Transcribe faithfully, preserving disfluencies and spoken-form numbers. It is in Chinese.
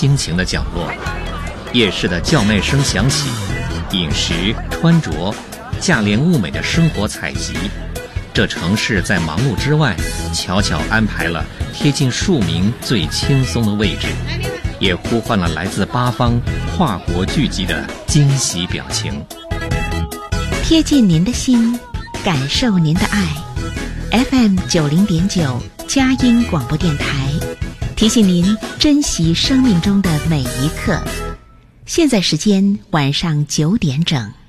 心情的角落。夜市的叫卖声响起，饮食、穿着、价廉物美的生活采集，这城市在忙碌之外，悄悄安排了贴近庶民最轻松的位置，也呼唤了来自八方跨国聚集的惊喜表情。 贴近您的心，感受您的爱。F M 九零点九佳音广播电台，提醒您珍惜生命中的每一刻。现在时间晚上九点整。